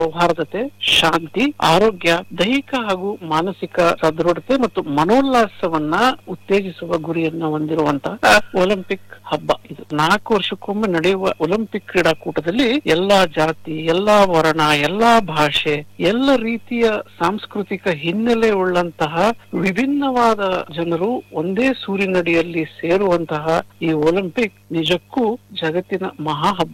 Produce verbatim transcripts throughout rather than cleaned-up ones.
ಸೌಹಾರ್ದತೆ, ಶಾಂತಿ, ಆರೋಗ್ಯ, ದೈಹಿಕ ಹಾಗೂ ಮಾನಸಿಕ ಸದೃಢತೆ ಮತ್ತು ಮನೋಲ್ಲಾಸವನ್ನ ಉತ್ತೇಜಿಸುವ ಗುರಿಯನ್ನ ಹೊಂದಿರುವಂತಹ ಒಲಿಂಪಿಕ್ ಹಬ್ಬ ಇದು. ನಾಲ್ಕು ವರ್ಷಕ್ಕೊಮ್ಮೆ ನಡೆಯುವ ಒಲಿಂಪಿಕ್ ಕ್ರೀಡಾಕೂಟದಲ್ಲಿ ಎಲ್ಲಾ ಜಾತಿ, ಎಲ್ಲಾ ವರ್ಣ, ಎಲ್ಲಾ ಭಾಷೆ, ಎಲ್ಲ ರೀತಿಯ ಸಾಂಸ್ಕೃತಿಕ ಹಿನ್ನೆಲೆ ಉಳ್ಳಂತಹ ವಿಭಿನ್ನವಾದ ಜನರು ಒಂದೇ ಸೂರಿನಡಿಯಲ್ಲಿ ಸೇರುವಂತಹ ಈ ಒಲಿಂಪಿಕ್ ನಿಜಕ್ಕೂ ಜಗತ್ತಿನ ಮಹಾ ಹಬ್ಬ.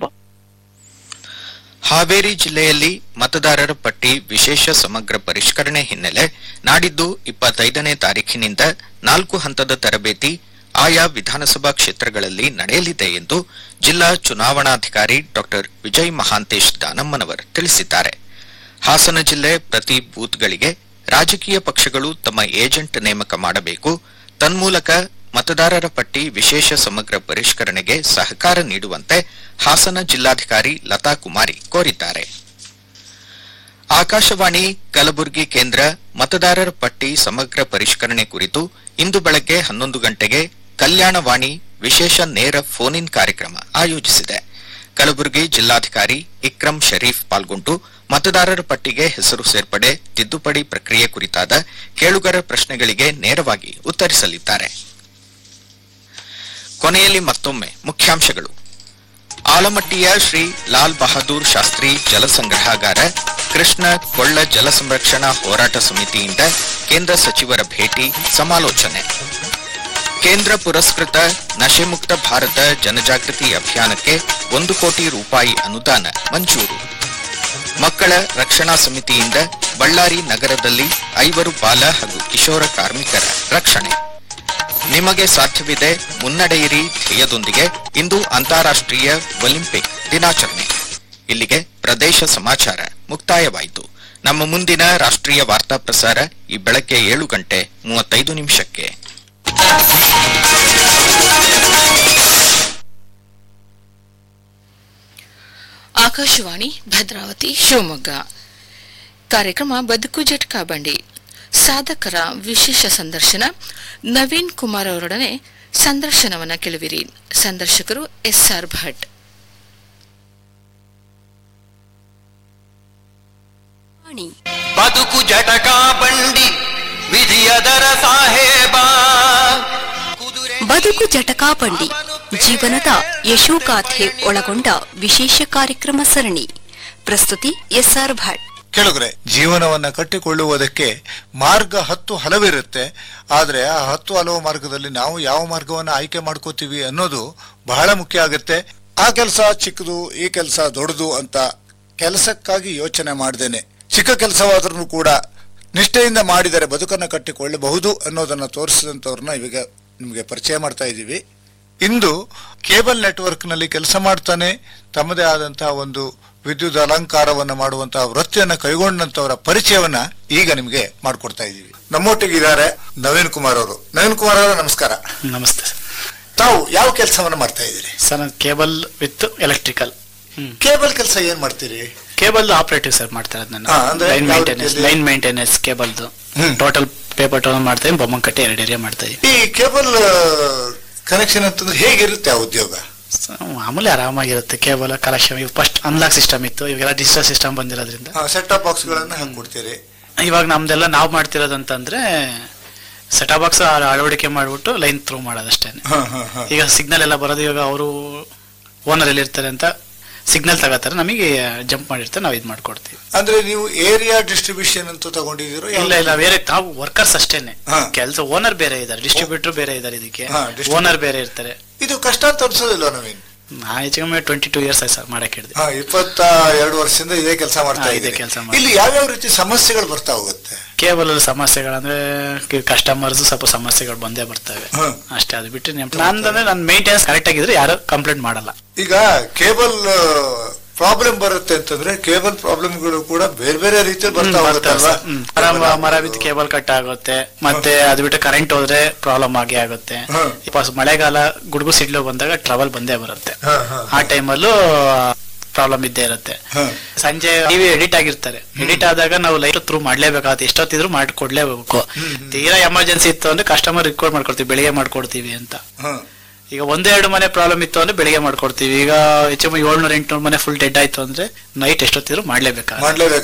ಹಾವೇರಿ ಜಿಲ್ಲೆಯಲ್ಲಿ ಮತದಾರರ ಪಟ್ಟಿ ವಿಶೇಷ ಸಮಗ್ರ ಪರಿಷ್ಕರಣೆ ಹಿನ್ನೆಲೆ ನಾಡಿದ್ದು ಇಪ್ಪತ್ತೈದನೇ ತಾರೀಖಿನಿಂದ ನಾಲ್ಕು ಹಂತದ ತರಬೇತಿ ಆಯಾ ವಿಧಾನಸಭಾ ಕ್ಷೇತ್ರಗಳಲ್ಲಿ ನಡೆಯಲಿದೆ ಎಂದು ಜಿಲ್ಲಾ ಚುನಾವಣಾಧಿಕಾರಿ ಡಾ ವಿಜಯ್ ಮಹಾಂತೇಶ್ ದಾನಮ್ಮನವರ್ ತಿಳಿಸಿದ್ದಾರೆ. ಹಾಸನ ಜಿಲ್ಲೆ ಪ್ರತಿ ಬೂತ್ಗಳಿಗೆ ರಾಜಕೀಯ ಪಕ್ಷಗಳು ತಮ್ಮ ಏಜೆಂಟ್ ನೇಮಕ ಮಾಡಬೇಕು, ತನ್ಮೂಲಕ ಮತದಾರರ ಪಟ್ಟಿ ವಿಶೇಷ ಸಮಗ್ರ ಪರಿಷ್ಕರಣೆಗೆ ಸಹಕಾರ ನೀಡುವಂತೆ ಹಾಸನ ಜಿಲ್ಲಾಧಿಕಾರಿ ಲತಾ ಕುಮಾರಿ ಕೋರಿದ್ದಾರೆ. ಆಕಾಶವಾಣಿ ಕಲಬುರಗಿ ಕೇಂದ್ರ ಮತದಾರರ ಪಟ್ಟಿ ಸಮಗ್ರ ಪರಿಷ್ಕರಣೆ ಕುರಿತು ಇಂದು ಬೆಳಗ್ಗೆ ಹನ್ನೊಂದು ಗಂಟೆಗೆ ಕಲ್ಯಾಣವಾಣಿ ವಿಶೇಷ ನೇರ ಫೋನ್ ಇನ್ ಕಾರ್ಯಕ್ರಮ ಆಯೋಜಿಸಿದೆ. ಕಲಬುರಗಿ ಜಿಲ್ಲಾಧಿಕಾರಿ ಇಕ್ರಂ ಶರೀಫ್ ಪಾಲ್ಗೊಂಡು ಮತದಾರರ ಪಟ್ಟಿಗೆ ಹೆಸರು ಸೇರ್ಪಡೆ, ತಿದ್ದುಪಡಿ ಪ್ರಕ್ರಿಯೆ ಕುರಿತಾದ ಕೇಳುಗರ ಪ್ರಶ್ನೆಗಳಿಗೆ ನೇರವಾಗಿ ಉತ್ತರಿಸಲಿದ್ದಾರೆ. ಕೊನೆಯಲ್ಲಿ ಮತ್ತೊಮ್ಮೆ ಮುಖ್ಯಾಂಶಗಳು. ಆಲಮಟ್ಟಿಯ ಶ್ರೀ ಲಾಲ್ ಬಹದ್ದೂರ್ ಶಾಸ್ತ್ರಿ ಜಲಸಂಗ್ರಹಾಗಾರ, ಕೃಷ್ಣ ಕೊಳ್ಳ ಜಲ ಸಂರಕ್ಷಣಾ ಹೋರಾಟ ಸಮಿತಿಯಿಂದ ಕೇಂದ್ರ ಸಚಿವರ ಭೇಟಿ, ಸಮಾಲೋಚನೆ. ಕೇಂದ್ರ ಪುರಸ್ಕೃತ ನಶೆಮುಕ್ತ ಭಾರತ ಜನಜಾಗೃತಿ ಅಭಿಯಾನಕ್ಕೆ ಒಂದು ಕೋಟಿ ರೂಪಾಯಿ ಅನುದಾನ ಮಂಜೂರು. ಮಕ್ಕಳ ರಕ್ಷಣಾ ಸಮಿತಿಯಿಂದ ಬಳ್ಳಾರಿ ನಗರದಲ್ಲಿ ಐವರು ಬಾಲ ಹಾಗೂ ಕಿಶೋರ ಕಾರ್ಮಿಕರ ರಕ್ಷಣೆ. ನಿಮಗೆ ಸಾಧ್ಯವಿದೆ, ಮುನ್ನಡೆಯಿರಿ ಧ್ಯೇಯದೊಂದಿಗೆ ಇಂದು ಅಂತಾರಾಷ್ಟ್ರೀಯ ಒಲಿಂಪಿಕ್ ದಿನಾಚರಣೆ. ಇಲ್ಲಿಗೆ ಪ್ರದೇಶ ಸಮಾಚಾರ ಮುಕ್ತಾಯವಾಯಿತು. ನಮ್ಮ ಮುಂದಿನ ರಾಷ್ಟ್ರೀಯ ವಾರ್ತಾ ಪ್ರಸಾರ ಈ ಬೆಳಗ್ಗೆ ಏಳು ಗಂಟೆ ಮೂವತ್ತೈದು ನಿಮಿಷಕ್ಕೆ. ಆಕಾಶವಾಣಿ ಭದ್ರಾವತಿ ಶಿವಮೊಗ್ಗ. ಕಾರ್ಯಕ್ರಮ ಬದುಕು ಜಟ್ಕಾ ಬಂಡಿ. ಸಾಧಕರ ವಿಶೇಷ ಸಂದರ್ಶನ. ನವೀನ್ ಕುಮಾರ್ ಅವರೊಡನೆ ಸಂದರ್ಶನವನ್ನ ಕೇಳುವಿರಿ. ಸಂದರ್ಶಕರು ಎಸ್ಆರ್ ಭಟ್. ಬದುಕು ಜಟಕಾ ಬಂಡಿ ವಿಧಿಯದರ ಸಾಹೇಬ. ಬದುಕು ಜಟಕಾ ಬಂಡಿ ಜೀವನದ ಯಶೋಗಾಥೆ ಒಳಗೊಂಡ ವಿಶೇಷ ಕಾರ್ಯಕ್ರಮ ಸರಣಿ. ಪ್ರಸ್ತುತಿ ಎಸ್ಆರ್ ಭಟ್. ಕೆಳಗರೆ ಜೀವನವನ್ನ ಕಟ್ಟಿಕೊಳ್ಳುವುದಕ್ಕೆ ಮಾರ್ಗ ಹತ್ತು ಹಲವಿರುತ್ತೆ. ಆದ್ರೆ ಆ ಹತ್ತು ಹಲವು ಮಾರ್ಗದಲ್ಲಿ ನಾವು ಯಾವ ಮಾರ್ಗವನ್ನ ಆಯ್ಕೆ ಮಾಡ್ಕೋತೀವಿ ಅನ್ನೋದು ಬಹಳ ಮುಖ್ಯ ಆಗುತ್ತೆ. ಆ ಕೆಲಸ ಚಿಕ್ಕದು, ಈ ಕೆಲಸ ದೊಡ್ಡದು ಅಂತ ಕೆಲಸಕ್ಕಾಗಿ ಯೋಚನೆ ಮಾಡ್ದೇನೆ ಚಿಕ್ಕ ಕೆಲಸವಾದ್ರೂ ಕೂಡ ನಿಷ್ಠೆಯಿಂದ ಮಾಡಿದರೆ ಬದುಕನ್ನ ಕಟ್ಟಿಕೊಳ್ಳಬಹುದು ಅನ್ನೋದನ್ನ ತೋರಿಸಿದಂತವ್ರನ್ನ ಇವಾಗ ನಿಮಗೆ ಪರಿಚಯ ಮಾಡ್ತಾ ಇದ್ದೀವಿ. ಇಂದು ಕೇಬಲ್ ನೆಟ್ವರ್ಕ್ ನಲ್ಲಿ ಕೆಲಸ ಮಾಡ್ತಾನೆ ತಮ್ಮದೇ ಆದಂತಹ ಒಂದು ವಿದ್ಯುತ್ ಅಲಂಕಾರವನ್ನ ಮಾಡುವಂತಹ ವೃತ್ತಿಯನ್ನ ಕೈಗೊಂಡಂತವರ ಪರಿಚಯವನ್ನ ಈಗ ನಿಮಗೆ ಮಾಡಿಕೊಡ್ತಾ ಇದ್ದೀವಿ. ನಮ್ಮೊಟ್ಟಿಗಿದ್ದಾರೆ ನವೀನ್ ಕುಮಾರ್ ಅವರು. ನವೀನ್ ಕುಮಾರ್ ಅವರು ನಮಸ್ಕಾರ. ನಮಸ್ತೆ. ತಾವು ಯಾವ ಕೆಲಸವನ್ನ ಮಾಡ್ತಾ ಇದ್ದೀರಿ? Sir, cable with electrical. Cable ಕೆಲಸ ಏನ್ ಮಾಡ್ತೀರಿ? ಕೇಬಲ್ ಆಪರೇಟಿವ್ ಸರ್ ಮಾಡ್ತಾ ಇರೋದು ನಾನು. Line maintenance line maintenance ಕೇಬಲ್ದು total paper toll ಮಾಡ್ತಾ ಇದ್ದೀನಿ. ಬೊಮ್ಮಂಕಟ್ಟೆ ಎರಡು ಏರಿಯಾ ಮಾಡ್ತಾ ಇದ್ದೀನಿ. ಈ ಕೇಬಲ್ ಕನೆಕ್ಷನ್ ಅಂತಂದ್ರೆ ಹೇಗಿರುತ್ತೆ ಆ ಉದ್ಯೋಗ? ಮಾಮೂಲಿ ಆರಾಮಾಗಿರುತ್ತೆ. Cable collection first unlock system ಇತ್ತು, ಇವಾಗೆಲ್ಲ ಡಿಜಿಟಲ್ ಸಿಸ್ಟಮ್ ಬಂದಿರೋದ್ರಿಂದ ಸೆಟ್ ಟಾಪ್ ಬಾಕ್ಸ್ ಗಳನ್ನ ಹಾಕೊಡ್ತೀರಿ. ಇವಾಗ ನಮ್ದೆಲ್ಲ ನಾವು ಮಾಡ್ತಿರೋದು ಅಂತಂದ್ರೆ ಸೆಟ್ ಟಾಪ್ ಬಾಕ್ಸ್ ಅಳವಡಿಕೆ ಮಾಡ್ಬಿಟ್ಟು ಲೈನ್ ಥ್ರೂ ಮಾಡೋದಷ್ಟೇ. ಈಗ ಸಿಗ್ನಲ್ ಎಲ್ಲ ಬರೋದು, ಇವಾಗ ಅವರು ಓನರ್ ಎಲ್ಲಿ ಇರ್ತಾರೆ ಅಂತ ಸಿಗ್ನಲ್ ತಗೋತಾರೆ, ನಮಗೆ ಜಂಪ್ ಮಾಡಿರ್ತಾರೆ, ನಾವು ಇದು ಮಾಡ್ಕೊಡ್ತೀವಿ. ಅಂದ್ರೆ ನೀವು ಏರಿಯಾ ಡಿಸ್ಟ್ರಿಬ್ಯೂಷನ್ ಅಂತ ತಗೊಂಡಿದ್ದೀರೋ? ಇಲ್ಲ ಇಲ್ಲ, ಬೇರೆ ನಾವು ವರ್ಕರ್ಸ್ ಅಷ್ಟೇನೆ. ಕೆಲಸ ಓನರ್ ಬೇರೆ ಇದ್ದಾರೆ, ಡಿಸ್ಟ್ರಿಬ್ಯೂಟರ್ ಬೇರೆ ಇದ್ದಾರೆ, ಇದಕ್ಕೆ ಓನರ್ ಬೇರೆ ಇರ್ತಾರೆ. ಇದು ಕಷ್ಟ ಅಂತ ಅನ್ಸೋದಿಲ್ಲ ನವೀನ್? ನಾ ಹೆಚ್ಚಿಗೆ ಟ್ವೆಂಟಿ ಟೂ ಇಯರ್ಸ್ ಆಯ್ತು ಸರ್ ಮಾಡಕ್ ಹಿಡಿದು. ಇಪ್ಪತ್ತ ಎರಡು ವರ್ಷದಿಂದ ಇದೇ ಕೆಲಸ ಮಾಡ್ತಾ ಇದೇ ಕೆಲಸ. ಇಲ್ಲಿ ಯಾವ್ಯಾವ ರೀತಿ ಸಮಸ್ಯೆಗಳು ಬರ್ತಾ ಹೋಗುತ್ತೆ? ಕೇಬಲ್ ಸಮಸ್ಯೆಗಳಂದ್ರೆ ಕಸ್ಟಮರ್ಸ್ ಸ್ವಲ್ಪ ಸಮಸ್ಯೆಗಳು ಬಂದೇ ಬರ್ತವೆ ಅಷ್ಟೇ. ಅದು ಬಿಟ್ಟು ನಂದಂದ್ರೆ ನನ್ನ ಮೇಂಟೆನೆನ್ಸ್ ಕರೆಕ್ಟ್ ಆಗಿದ್ರೆ ಯಾರು ಕಂಪ್ಲೇಂಟ್ ಮಾಡಲ್ಲ. ಈಗ ಕೇಬಲ್ ಪ್ರಾಬ್ಲಮ್ ಬರುತ್ತೆ ಅಂತಂದ್ರೆ ಕೇಬಲ್ ಪ್ರಾಬ್ಲಮ್ಗಳು ಕೂಡ ಬೇರೆ ಬೇರೆ ರೀತಿಯಲ್ಲಿ ಬರ್ತಾ ಹೋಗುತ್ತೆ. ಮರ ಬಿದ್ದು ಕೇಬಲ್ ಕಟ್ ಆಗುತ್ತೆ, ಮತ್ತೆ ಅದು ಬಿಟ್ಟು ಕರೆಂಟ್ ಹೋದ್ರೆ ಪ್ರಾಬ್ಲಮ್ ಆಗೇ ಆಗುತ್ತೆ. ಮಳೆಗಾಲ ಗುಡುಗು ಸಿಡ್ಲು ಬಂದಾಗ ಟ್ರಬಲ್ ಬಂದೇ ಬರುತ್ತೆ. ಆ ಟೈಮಲ್ಲೂ ಪ್ರಾಬ್ಲಮ್ ಇದ್ದೇ ಇರುತ್ತೆ. ಸಂಜೆ ಟಿವಿ ಎಡಿಟ್ ಆಗಿರ್ತಾರೆ, ಎಡಿಟ್ ಆದಾಗ ನಾವು ಲೈಟ್ ಥ್ರೂ ಮಾಡ್ಲೇಬೇಕಾಗುತ್ತೆ, ಎಷ್ಟೊತ್ತಿದ್ರು ಮಾಡ್ಕೊಡ್ಲೇಬೇಕು. ತೀರಾ ಎಮರ್ಜೆನ್ಸಿ ಇತ್ತು ಅಂದ್ರೆ ಕಸ್ಟಮರ್ ರಿಕಾರ್ಡ್ ಮಾಡ್ಕೊಡ್ತೀವಿ, ಬೆಳಿಗ್ಗೆ ಮಾಡ್ಕೊಡ್ತೀವಿ ಅಂತ. ಈಗ ಒಂದೆರಡು ಮನೆ ಪ್ರಾಬ್ಲಮ್ ಇತ್ತು ಅಂದ್ರೆ ಬೆಳಿಗ್ಗೆ ಮಾಡ್ಕೊಡ್ತೀವಿ. ಈಗ ಹೆಚ್ಚು ಏಳ್ನೂರ ಎಂಟುನೂರು ಮನೆ ಫುಲ್ ಡೆಡ್ ಆಯ್ತು ಅಂದ್ರೆ ನೈಟ್ ಎಷ್ಟೊತ್ತಿದ್ರು ಮಾಡ್ಲೇಬೇಕಾಗುತ್ತೆ.